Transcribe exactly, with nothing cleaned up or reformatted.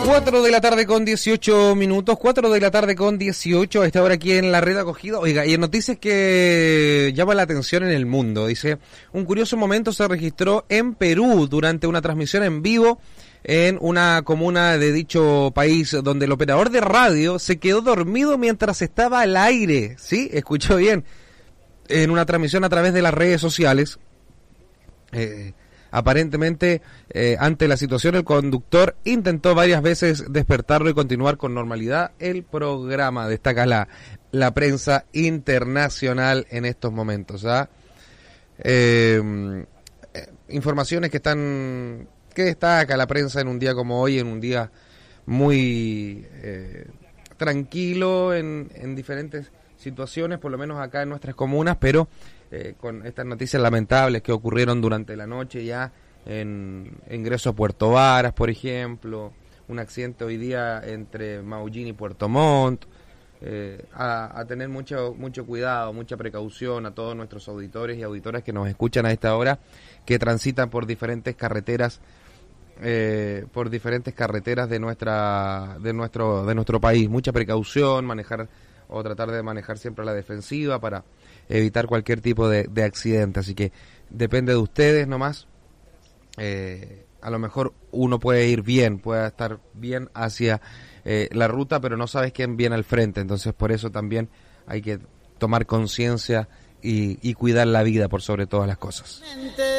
cuatro de la tarde con dieciocho minutos, cuatro de la tarde con dieciocho, a esta hora aquí en la red acogida. Oiga, y en noticias que llama la atención en el mundo, dice, un curioso momento se registró en Perú durante una transmisión en vivo en una comuna de dicho país, donde el operador de radio se quedó dormido mientras estaba al aire, ¿sí? Escuchó bien, en una transmisión a través de las redes sociales. Eh... Aparentemente, eh, ante la situación, el conductor intentó varias veces despertarlo y continuar con normalidad el programa. Destaca la, la prensa internacional en estos momentos. ¿ah? Eh, eh, informaciones que están que destaca la prensa en un día como hoy, en un día muy eh, tranquilo en, en diferentes situaciones, por lo menos acá en nuestras comunas, pero Eh, con estas noticias lamentables que ocurrieron durante la noche ya en ingreso a Puerto Varas, por ejemplo, un accidente hoy día entre Maullín y Puerto Montt, eh, a, a tener mucho mucho cuidado, mucha precaución a todos nuestros auditores y auditoras que nos escuchan a esta hora, que transitan por diferentes carreteras, eh, por diferentes carreteras de nuestra de nuestro de nuestro país. Mucha precaución, manejar o tratar de manejar siempre a la defensiva para evitar cualquier tipo de, de accidente, así que depende de ustedes nomás. Eh, a lo mejor uno puede ir bien, puede estar bien hacia eh, la ruta, pero no sabes quién viene al frente, entonces por eso también hay que tomar conciencia y, y cuidar la vida por sobre todas las cosas.